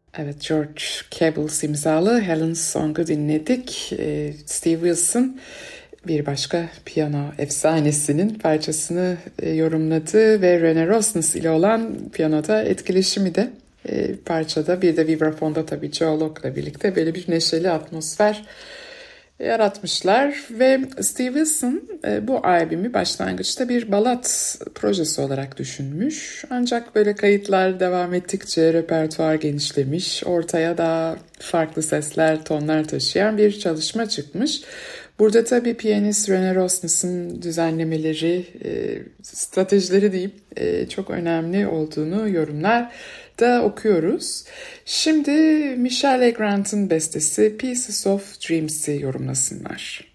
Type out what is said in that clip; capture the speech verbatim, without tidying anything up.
Evet, George Cables imzalı Helen's Song'u dinledik. Ee, Steve Wilson bir başka piyano efsanesinin parçasını e, yorumladı ve Rene Rosnes ile olan piyanoda etkileşimi de e, parçada, bir de vibrafonda tabii Joe Locke'la birlikte böyle bir neşeli atmosfer yaratmışlar ve Steve Wilson e, bu albümü başlangıçta bir balat projesi olarak düşünmüş. Ancak böyle kayıtlar devam ettikçe repertuar genişlemiş, ortaya daha farklı sesler, tonlar taşıyan bir çalışma çıkmış. Burada tabii piyanist Rene Rosnes'in düzenlemeleri, e, stratejileri diyeyim e, çok önemli olduğunu yorumlar da okuyoruz. Şimdi Michel Legrand'ın bestesi Pieces of Dreams'i yorumlasınlar.